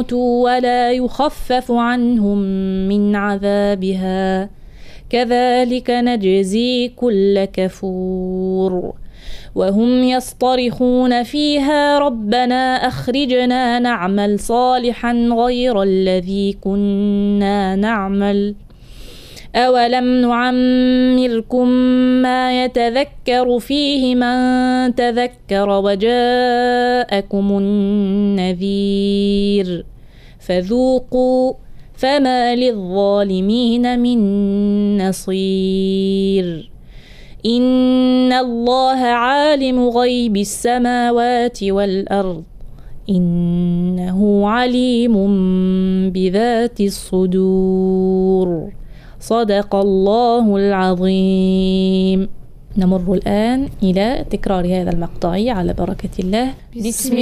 يموتوا ولا يخفف عنهم من عذابها كذلك نجزي كل كفور وهم يصطرخون فيها ربنا أخرجنا نعمل صالحا غير الذي كنا نعمل أولم نعمركم ما يتذكر فيه من تذكر وجاءكم النذير فذوقوا فما للظالمين من نصير إن الله عالم غيب السماوات والأرض إنه عليم بذات الصدور صدق الله العظيم. نمر الآن إلى تكرار هذا المقطع على بركة الله. بسم